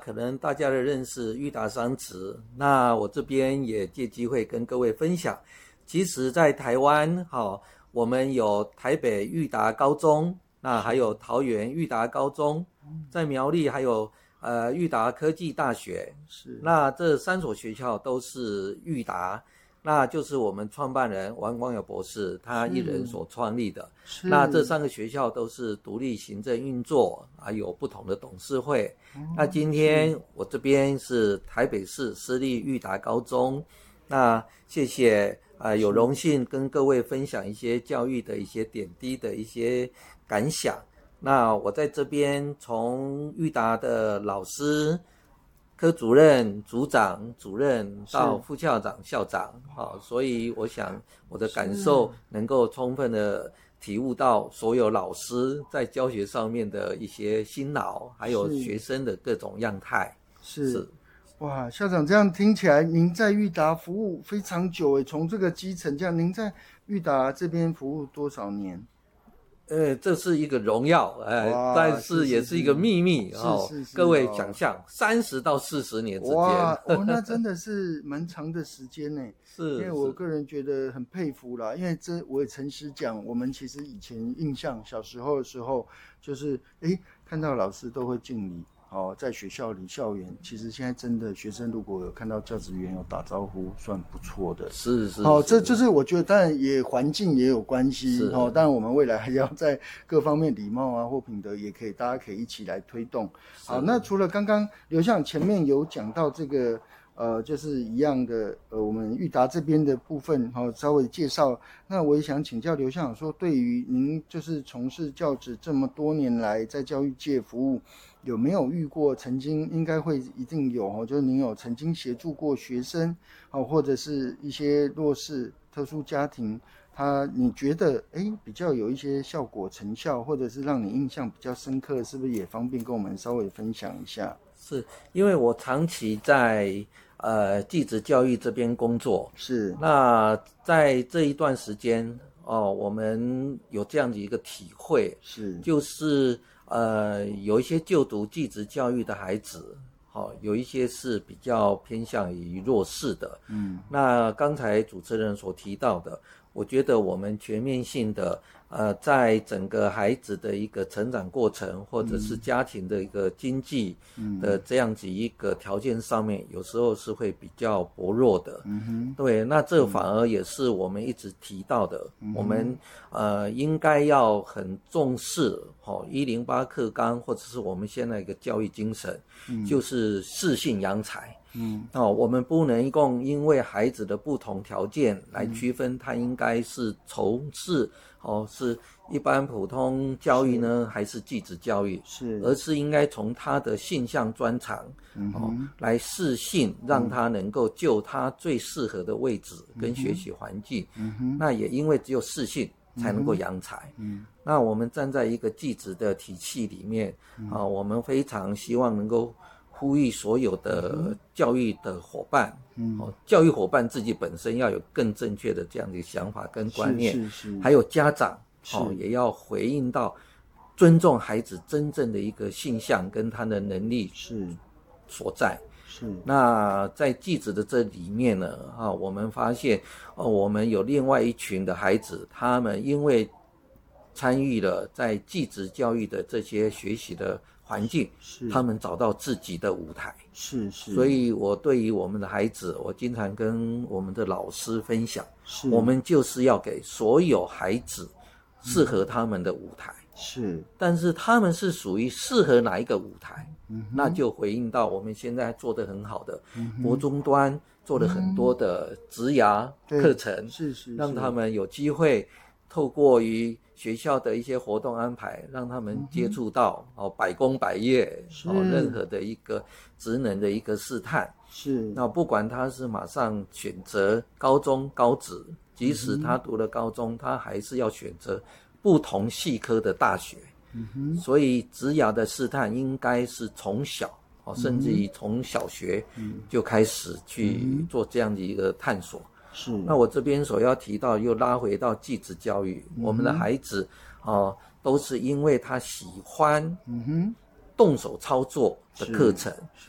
可能大家的认识裕达商职，那我这边也借机会跟各位分享，其实在台湾我们有台北裕达高中，那还有桃园裕达高中，在苗栗还有裕达科技大学， 是， 那这3所学校都是裕达，那就是我们创办人王光友博士他一人所创立的。那这3个学校都是独立行政运作，还有不同的董事会。那今天我这边是台北市私立裕达高中，那谢谢有荣幸跟各位分享一些教育的一些点滴的一些感想。那我在这边从裕达的老师、科主任、组长、主任到副校长、校长，所以我想我的感受能够充分的体悟到所有老师在教学上面的一些辛劳，还有学生的各种样态。 是哇，校长这样听起来，您在裕达服务非常久诶，从这个基层这样，您在裕达这边服务多少年？ 这是一个荣耀，但是也是一个秘密各位想象，30到40年之间， 哇，那真的是蛮长的时间呢。 是， 因为我个人觉得很佩服啦，因为我也诚实讲，我们其实以前印象小时候的时候，就是看到老师都会敬礼。在学校里校园，其实现在真的学生如果有看到教职员有打招呼，算不错的。 是。 这就是我觉得，当然也环境也有关系。当然我们未来还要在各方面礼貌啊或品德也可以，大家可以一起来推动。好，那除了刚刚刘校长前面有讲到这个。就是一样的，我们裕达这边的部分，稍微介绍。那我也想请教刘校长说，对于您就是从事教职这么多年来，在教育界服务，有没有遇过曾经应该会一定有就是您有曾经协助过学生，或者是一些弱势特殊家庭，你觉得比较有一些效果成效，或者是让你印象比较深刻，是不是也方便跟我们稍微分享一下？ 是因为我长期在技职教育这边工作， 是。 那在这一段时间我们有这样的一个体会， 是， 就是有一些就读技职教育的孩子，有一些是比较偏向于弱势的。那刚才主持人所提到的，我觉得我们全面性的在整个孩子的一个成长过程，或者是家庭的一个经济的这样子一个条件上面，有时候是会比较薄弱的。对，那这反而也是我们一直提到的，我们应该要很重视108课纲，或者是我们现在一个教育精神，就是适性扬才。我们不能因为孩子的不同条件来区分他应该是从事是一般普通教育呢，还是技职教育，而是应该从他的性向专长来适性，让他能够就他最适合的位置跟学习环境。那也因为只有适性才能够扬才。那我们站在一个技职的体系里面我们非常希望能够呼吁所有的教育的伙伴，教育伙伴自己本身要有更正确的这样的想法跟观念，还有家长也要回应到尊重孩子真正的一个性向跟他的能力所在。那在技职的这里面呢我们发现我们有另外一群的孩子，他们因为参与了在技职教育的这些学习的环境，他们找到自己的舞台。所以我对于我们的孩子，我经常跟我们的老师分享，我们就是要给所有孩子适合他们的舞台。但是他们是属于适合哪一个舞台，那就回应到我们现在做得很好的国中端做了很多的职涯课程，让他们有机会透过于学校的一些活动安排，让他们接触到百工百业任何的一个职能的一个试探。那不管他是马上选择高中高职，即使他读了高中，他还是要选择不同系科的大学。所以职涯的试探应该是从小甚至于从小学就开始去做这样的一个探索。那我这边所要提到又拉回到技职教育，我们的孩子都是因为他喜欢动手操作的课程，